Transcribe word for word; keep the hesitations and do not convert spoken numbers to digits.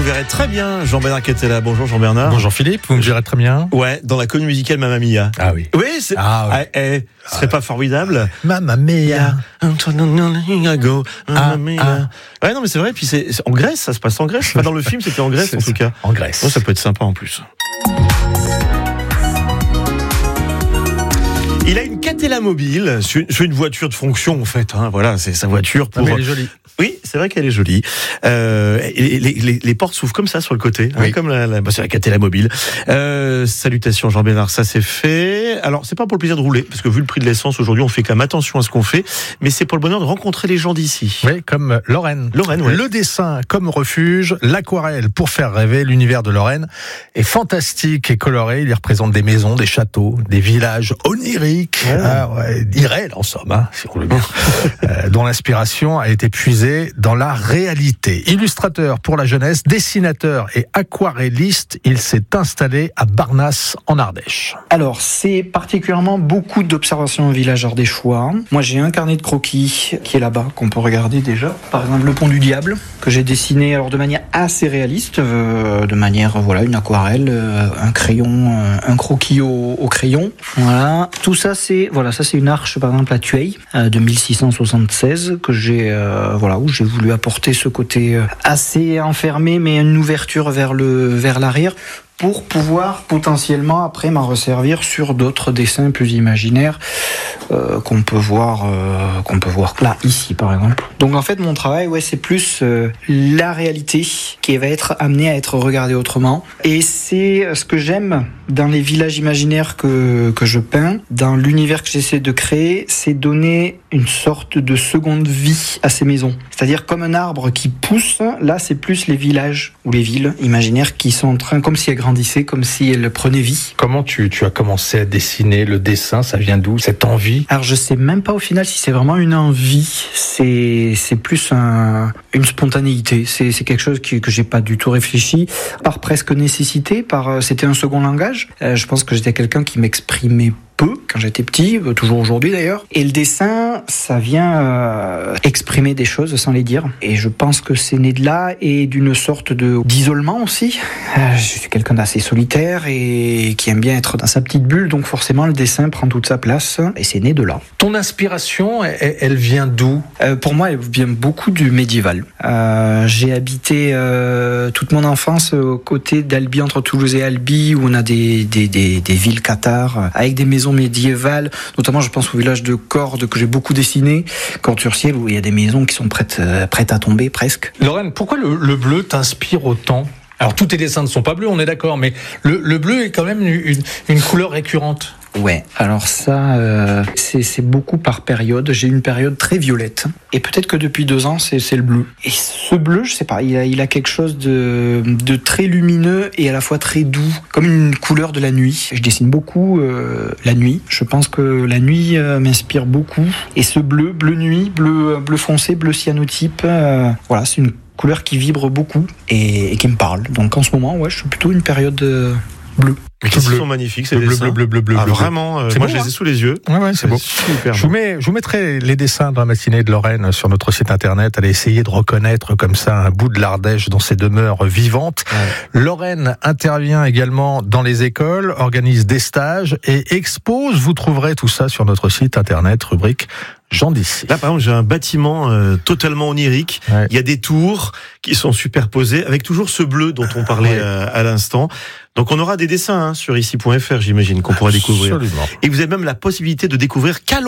Vous verrez très bien Jean-Bernard qui était là. Bonjour Jean-Bernard. Bonjour Philippe, vous me verrez très bien. Ouais, dans la comédie musicale Mamma Mia. Ah oui. Oui, c'est... Ah oui. Ah, eh, ce serait pas formidable? Mamma Mia. Go, Ah, Mia. Ouais, non, mais c'est vrai. Puis c'est, c'est en Grèce, ça se passe en Grèce. Enfin, dans le film, c'était en Grèce en tout cas. En Grèce. Oh, ça peut être sympa en plus. Il a une Catella mobile, c'est une voiture de fonction en fait. Hein, voilà, c'est sa voiture pour. Ah, mais elle est jolie. Oui, c'est vrai qu'elle est jolie. Euh, les, les, les portes s'ouvrent comme ça sur le côté, oui. hein, comme la, la, bah, c'est la Catella mobile. Euh, salutations Jean-Bernard, ça c'est fait. Alors c'est pas pour le plaisir de rouler, parce que vu le prix de l'essence aujourd'hui, on fait quand même attention à ce qu'on fait, mais c'est pour le bonheur de rencontrer les gens d'ici. Oui, comme Lorraine. Lorraine, ouais. Le dessin comme refuge, l'aquarelle pour faire rêver. L'univers de Lorraine est fantastique et coloré. Il y représente des maisons, des châteaux, des villages oniriques, ouais. Ah, ouais, irréels en somme, hein, si on le bien, euh, dont l'inspiration a été puisée dans la réalité. Illustrateur pour la jeunesse, dessinateur et aquarelliste, il s'est installé à Barnas en Ardèche. Alors, c'est particulièrement beaucoup d'observations au village ardéchois. Moi, j'ai un carnet de croquis qui est là-bas, qu'on peut regarder déjà. Par exemple, le pont du Diable, que j'ai dessiné alors de manière assez réaliste, euh, de manière, voilà, une aquarelle, euh, un crayon, euh, un croquis au, au crayon. Voilà. Tout ça, c'est, voilà, ça, c'est une arche, par exemple, à Tueil, euh, de mille six cent soixante-seize, que j'ai, euh, voilà, où j'ai voulu apporter ce côté euh, assez enfermé, mais une ouverture vers le, vers l'arrière, pour pouvoir potentiellement après m'en resservir sur d'autres dessins plus imaginaires euh, qu'on peut voir euh, qu'on peut voir là ici par exemple. Donc en fait mon travail ouais c'est plus euh, la réalité qui va être amenée à être regardée autrement, et c'est ce que j'aime dans les villages imaginaires que que je peins, dans l'univers que j'essaie de créer, c'est donner une sorte de seconde vie à ces maisons. C'est-à-dire comme un arbre qui pousse, là c'est plus les villages ou les villes imaginaires qui sont en train, comme si elles grandissaient, comme si elles prenaient vie. Comment tu, tu as commencé à dessiner le dessin? Ça vient d'où, cette envie? Alors je sais même pas au final si c'est vraiment une envie, c'est, c'est plus un, une spontanéité, c'est, c'est quelque chose qui, que j'ai pas du tout réfléchi, par presque nécessité, par, c'était un second langage. Euh, je pense que j'étais quelqu'un qui m'exprimait peu quand j'étais petit, toujours aujourd'hui d'ailleurs. Et le dessin, ça vient euh, exprimer des choses sans les dire. Et je pense que c'est né de là et d'une sorte de d'isolement aussi. Euh, je suis quelqu'un d'assez solitaire et qui aime bien être dans sa petite bulle, donc forcément le dessin prend toute sa place et c'est né de là. Ton inspiration, elle, elle vient d'où? euh, Pour moi, elle vient beaucoup du médiéval. Euh, j'ai habité euh, toute mon enfance aux côtés d'Albi, entre Toulouse et Albi, où on a des, des, des, des villes cathares avec des maisons médiévales, notamment je pense au village de Cordes que j'ai beaucoup dessiné, Cordes-sur-Ciel, où il y a des maisons qui sont prêtes, euh, prêtes à tomber presque. Lorraine, pourquoi le, le bleu t'inspire autant? Alors tous tes dessins ne sont pas bleus, on est d'accord, mais le, le bleu est quand même une, une couleur récurrente. Ouais, alors ça, euh, c'est, c'est beaucoup par période. J'ai une période très violette. Et peut-être que depuis deux ans, c'est, c'est le bleu. Et ce bleu, je sais pas, il a, il a quelque chose de, de très lumineux et à la fois très doux, comme une couleur de la nuit. Je dessine beaucoup euh, la nuit. Je pense que la nuit euh, m'inspire beaucoup. Et ce bleu, bleu nuit, bleu, bleu foncé, bleu cyanotype, euh, voilà, c'est une couleur qui vibre beaucoup et, et qui me parle. Donc en ce moment, ouais, je suis plutôt une période euh, bleue. Mais qu'est-ce qu'ils sont magnifiques ces bleu, dessins. Bleu, bleu, bleu, bleu, ah, bleu. Vraiment, euh, c'est moi beau, je les ai hein sous les yeux. Ouais, ouais, c'est, c'est beau. Super je, vous beau. mets, je vous mettrai les dessins dans la matinée de Lorraine sur notre site internet. Allez essayer de reconnaître comme ça un bout de l'Ardèche dans ses demeures vivantes. Ouais. Lorraine intervient également dans les écoles, organise des stages et expose. Vous trouverez tout ça sur notre site internet, rubrique Gens d'ici. Là, par exemple, j'ai un bâtiment euh, totalement onirique. Ouais. Il y a des tours qui sont superposées avec toujours ce bleu dont on parlait ouais. euh, à l'instant. Donc, on aura des dessins hein, sur ici point f r, j'imagine, qu'on pourra découvrir. Absolument. Et vous avez même la possibilité de découvrir qu'à